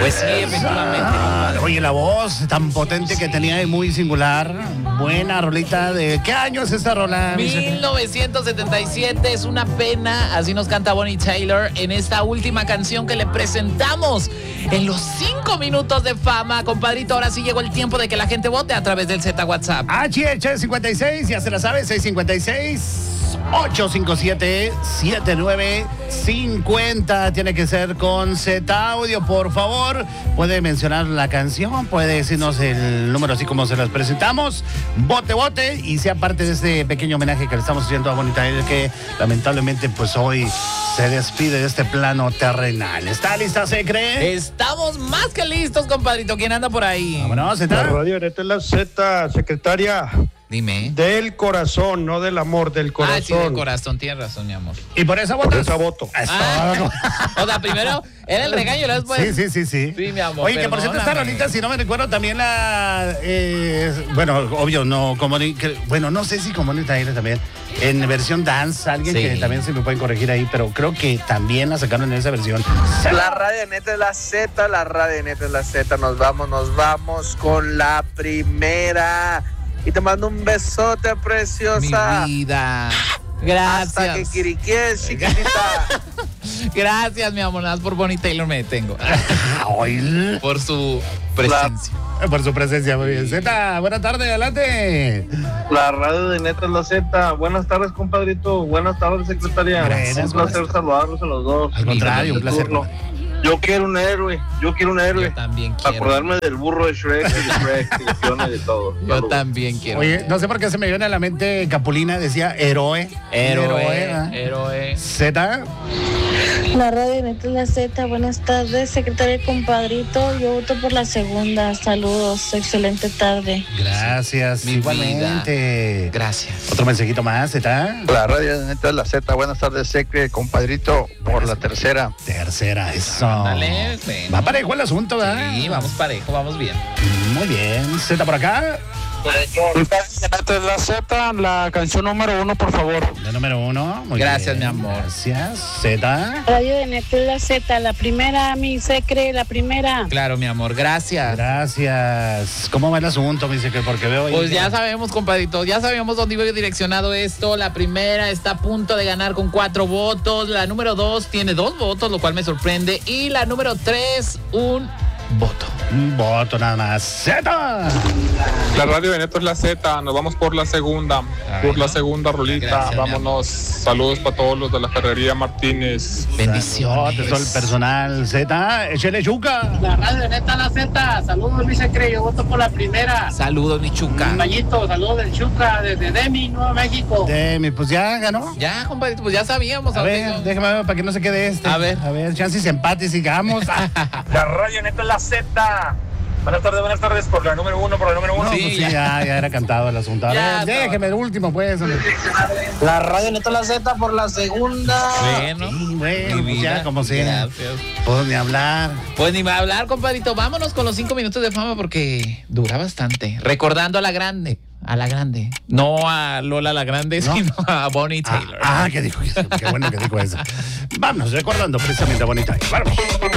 Pues sí, efectivamente. Oye, la voz tan potente que tenía y muy singular. Buena rolita. ¿De qué año es esta rola? 1977, es una pena. Así nos canta Bonnie Tyler en esta última canción que le presentamos en los 5 minutos de fama. Compadrito, ahora sí llegó el tiempo de que la gente vote a través del Z WhatsApp. HH56, ya se la sabe, 656-857-7950. Tiene que ser con Z Audio, por favor. Puede mencionar la canción, puede decirnos el número así como se las presentamos. Vote y sea parte de este pequeño homenaje que le estamos haciendo a Bonnie Tyler, que lamentablemente pues hoy se despide de este plano terrenal. ¿Está lista, Secre? Estamos más que listos, compadrito. ¿Quién anda por ahí? Vámonos, Z. La radio neta es la Z, secretaria. Dime. Del corazón, no del amor, del corazón. Ah, sí, del corazón, tienes razón, mi amor. ¿Y por esa votas? Por esa voto. O sea, primero era el regaño y luego después. Sí. Sí, mi amor. Oye, que por cierto, esta perdóname. rolita, si no me recuerdo, también la. Bueno, obvio, no. Bueno, no sé si como Bonnie Tyler también. En versión dance, alguien Sí. que también se me pueden corregir ahí, pero creo que también la sacaron en esa versión. La radio neta es la Z, la radio neta es la Z. Nos vamos con la primera. Y te mando un besote, preciosa. Mi vida. Gracias. Hasta que quiriquies, chiquitita. Gracias, mi amor. Nada más por Bonnie Taylor me detengo. Ay, Por su presencia. por su presencia, muy bien. Z, buenas tardes, adelante. La radio de neta es la Z. Buenas tardes, compadrito. Buenas tardes, secretaria. Buenas, Un placer buenas. saludarlos a los dos. Al contrario, un placer. Turno. Yo quiero un héroe. Yo también Para quiero. acordarme del burro de Shrek, y de Fiona y de todo. Yo Saludos. también quiero. Oye, no sé por qué se me viene a la mente Capulina, decía héroe. Héroe. Z. La radio neta es la Z. Buenas tardes, secretaria y compadrito. Yo voto por la segunda. Saludos, excelente tarde. Gracias, Mi igualmente. Gracias. Otro mensajito más, Z. La radio de neta es la Z. Buenas tardes, Secre, compadrito, por la tercera. Tercera, eso. Dale, bueno. Va parejo el asunto, ¿verdad? Sí, vamos parejo, vamos bien. Muy bien. Z por acá. Neta es la Z, la canción número 1, por favor. La número 1. Muy Gracias, bien. mi amor. Gracias. Z. Radio de neta es la Z. La primera, mi secre, la primera. Claro, mi amor, gracias. Gracias. ¿Cómo va el asunto? Me dice que porque veo ahí. Pues ya sabemos, compadrito, ya sabemos dónde iba direccionado esto. La primera está a punto de ganar con 4 votos. La número 2 tiene 2 votos, lo cual me sorprende. Y la número 3, un voto. Un voto nada más. Z. La radio de Neto es la Z, nos vamos por la segunda, por la segunda rolita, Gracias, vámonos, saludos para todos los de la Ferrería Martínez. Bendiciones. Todo el personal. Z. Échele yuca. La radio neta la Z, saludos mi secre, yo voto por la primera. Saludos, Michuca. Mayito, saludos del Chuca, desde Demi, Nuevo México. Demi, pues ya ganó. Ya, compadrito, pues ya sabíamos. A ver, déjame ver para que no se quede este. A ver. chances empate y sigamos. La radio neta es la Z. Buenas tardes, por la número 1, No, Sí, pues sí, ya. ya era cantado el asunto. A Ya ver, estaba. déjeme el último, pues. hombre. La radio neta la Z por la segunda. Bueno, Sí, bueno, mi pues vida, ya como sea. gracias. Pues ni hablar. Pues ni va a hablar, compadrito. Vámonos con los 5 minutos de fama porque dura bastante. Recordando a la grande. No a Lola la Grande, ¿No? sino a Bonnie Taylor. ¿Qué dijo eso? Qué bueno que dijo eso. Vámonos, recordando precisamente a Bonnie Tyler. Vamos.